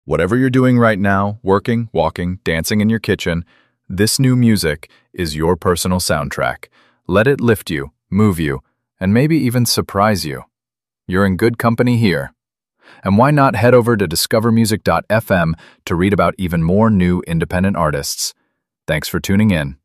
Whatever you're doing right now, working, walking, dancing in your kitchen, this new music is your personal soundtrack. Let it lift you, move you, and maybe even surprise you. You're in good company here. And why not head over to discovermusic.fm to read about even more new independent artists? Thanks for tuning in.